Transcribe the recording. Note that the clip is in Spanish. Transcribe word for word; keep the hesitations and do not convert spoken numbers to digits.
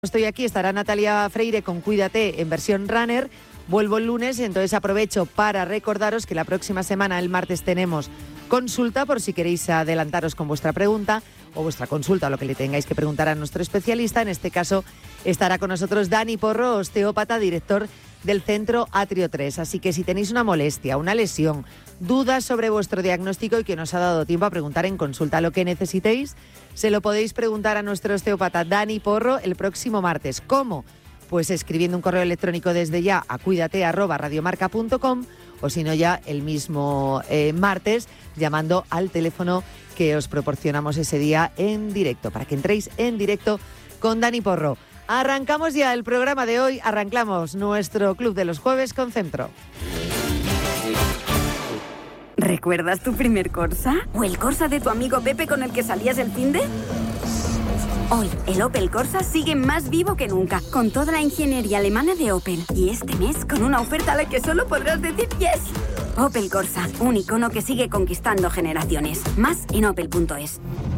Estoy aquí, estará Natalia Freire con Cuídate en versión runner. Vuelvo el lunes, entonces aprovecho para recordaros que la próxima semana, el martes, tenemos consulta por si queréis adelantaros con vuestra pregunta o vuestra consulta o lo que le tengáis que preguntar a nuestro especialista. En este caso estará con nosotros Dani Porro, osteópata, director del Centro Atrio tres. Así que si tenéis una molestia, una lesión, dudas sobre vuestro diagnóstico y que nos ha dado tiempo a preguntar en consulta lo que necesitéis, se lo podéis preguntar a nuestro osteópata Dani Porro el próximo martes. ¿Cómo? Pues escribiendo un correo electrónico desde ya a cuídate arroba radiomarca punto com o si no ya el mismo eh, martes llamando al teléfono que os proporcionamos ese día en directo, para que entréis en directo con Dani Porro. Arrancamos ya el programa de hoy, arrancamos nuestro Club de los Jueves con Centro. ¿Recuerdas tu primer Corsa? ¿O el Corsa de tu amigo Pepe con el que salías el finde? Hoy, el Opel Corsa sigue más vivo que nunca, con toda la ingeniería alemana de Opel. Y este mes, con una oferta a la que solo podrás decir yes. Opel Corsa, un icono que sigue conquistando generaciones. Más en opel punto es.